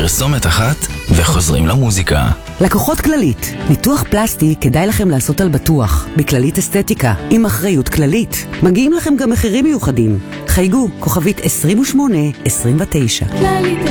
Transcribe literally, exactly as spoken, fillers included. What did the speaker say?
פרסומת אחת וחוזרים למוזיקה. לקוחות כללית, ניתוח פלסטי כדאי לכם לעשות על בטוח, בכללית אסתטיקה, עם אחריות כללית. מגיעים לכם גם מחירים מיוחדים. חייגו, כוכבית עשרים ושמונה עשרים ותשע. כללית